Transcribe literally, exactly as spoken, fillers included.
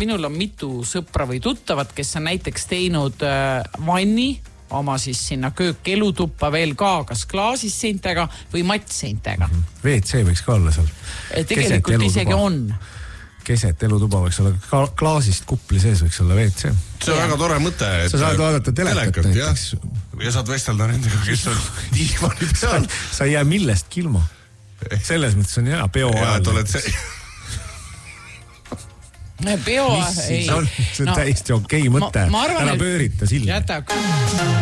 minul on mitu sõpra või tuttavat, kes on näiteks teinud äh, vanni oma siis sinna köökelutuppa veel ka, kas klaasis seintega või mattseintega. V C võiks ka olla seal. Tegelikult isegi on. Keset elutuba võiks olla, klaasist kupli sees võiks olla V C. See on väga tore mõte. Sa saad vaadata telekat näiteks. Ja saad vestelda nendega, kes on diivani peal. Sa ei jää millestki ilma. Selles mõttes on hea, peo ajal. Ja, et oled see... Peo... Mis siis on? See on täiesti okei mõte. Ära pöörita silmi. Jäta...